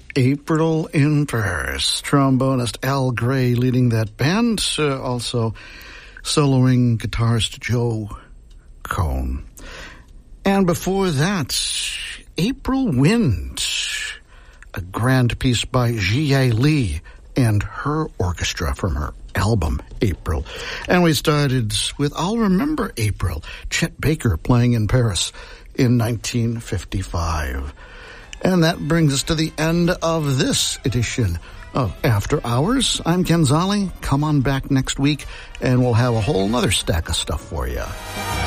April in Paris. Trombonist Al Gray leading that band. Also soloing guitarist Joe Cohn. And before that, April Wind, a grand piece by Jie Lee and her orchestra from her album, April. And we started with I'll Remember April, Chet Baker playing in Paris in 1955. And that brings us to the end of this edition of After Hours. I'm Ken Zolli. Come on back next week, and we'll have a whole nother stack of stuff for you.